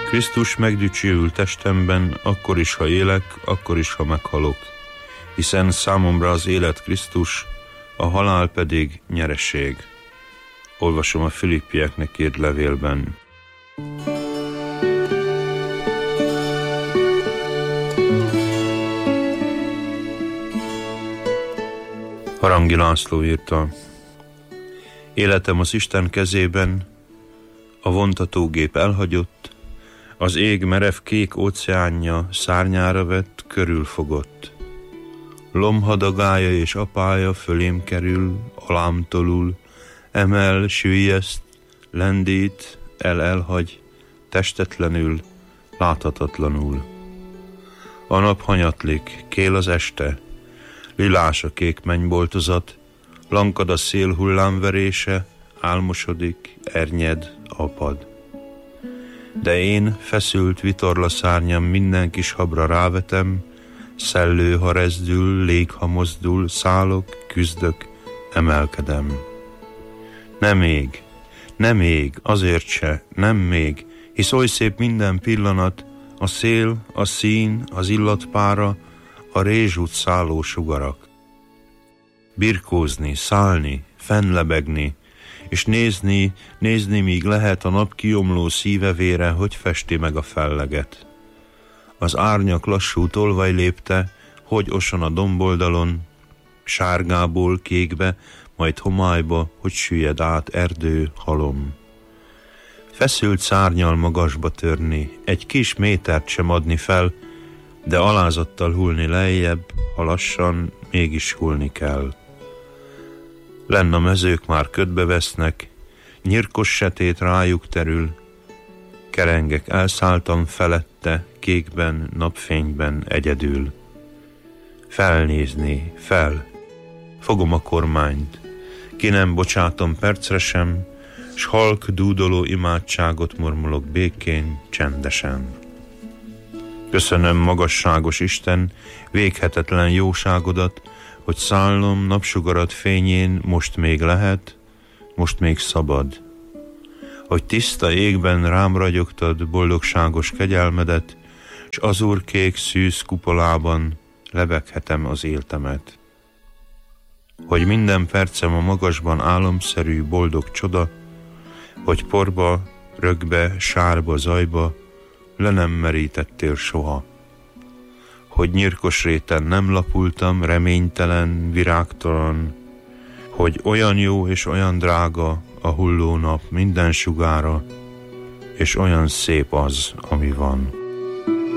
Krisztus megdicsőül testemben, akkor is, ha élek, akkor is, ha meghalok, hiszen számomra az élet Krisztus, a halál pedig nyereség. Olvasom a Filippieknek írt levélben. Harangi László írta: életem az Isten kezében, a vontatógép elhagyott, az ég merev kék óceánja szárnyára vett, körülfogott. Lomhadagája és apája fölém kerül, alám tolul, emel, süllyeszt, lendít, elhagy, testetlenül, láthatatlanul. A nap hanyatlik, kél az este, lilás a kék mennyboltozat, lankad a szél hullámverése, álmosodik, ernyed, apad. De én feszült vitorlaszárnyam minden kis habra rávetem, szellő, ha rezdül, lég, ha mozdul, szállok, küzdök, emelkedem. Nem még, azért se, nem még, hisz oly szép minden pillanat, a szél, a szín, az illatpára, a rézsút szálló sugarak. Birkózni, szállni, fennlebegni, és nézni, míg lehet a nap kiomló szívevére, hogy festi meg a felleget. Az árnyak lassú tolvaj lépte, hogy osan a domboldalon, sárgából kékbe, majd homályba, hogy süllyed át erdő, halom. Feszült szárnyal magasba törni, egy kis métert sem adni fel, de alázattal hullni lejjebb, ha lassan, mégis hullni kell. Lenn a mezők már ködbe vesznek, nyirkos setét rájuk terül, kerengek elszálltam felette, kékben, napfényben egyedül. Felnézni, fogom a kormányt, ki nem bocsátom percre sem, s halk dúdoló imádságot mormolok békén, csendesen. Köszönöm, magasságos Isten, véghetetlen jóságodat, hogy szállnom napsugarat fényén most még lehet, most még szabad. Hogy tiszta égben rám ragyogtad boldogságos kegyelmedet, s azurkék szűz kupolában lebeghetem az éltemet. Hogy minden percem a magasban álomszerű boldog csoda, hogy porba, rögbe, sárba, zajba le nem merítettél soha. Hogy nyírkos réten nem lapultam, reménytelen, virágtalan, hogy olyan jó és olyan drága a hulló nap minden sugára, és olyan szép az, ami van.